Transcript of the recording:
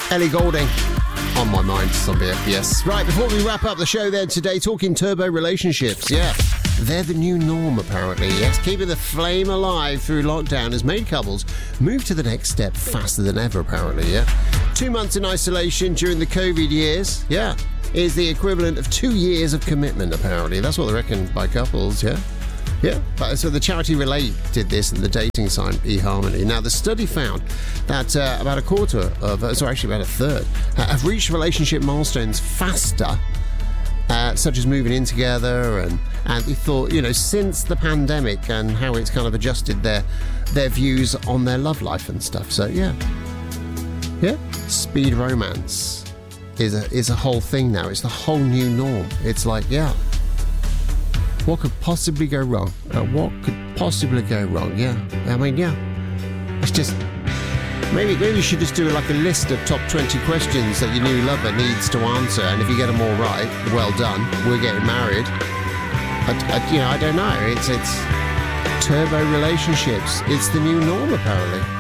Ellie Goulding. On My Mind, on BFBS. Right, before we wrap up the show then today, talking turbo relationships, yeah. They're the new norm, apparently, yes. Keeping the flame alive through lockdown has made couples move to the next step faster than ever, apparently, yeah. 2 months in isolation during the COVID years, yeah, is the equivalent of 2 years of commitment, apparently. That's what they reckon by couples, yeah. Yeah, but so the charity Relate did this and the dating site eHarmony. Now, the study found that about a third, have reached relationship milestones faster, such as moving in together, and they thought, since the pandemic and how it's kind of adjusted their views on their love life and stuff. So, yeah, speed romance is a whole thing now. It's the whole new norm. It's like, yeah. What could possibly go wrong? Yeah. I mean, yeah. It's just... Maybe we should just do like a list of top 20 questions that your new lover needs to answer, and if you get them all right, well done, we're getting married. I don't know. It's turbo relationships. It's the new norm, apparently.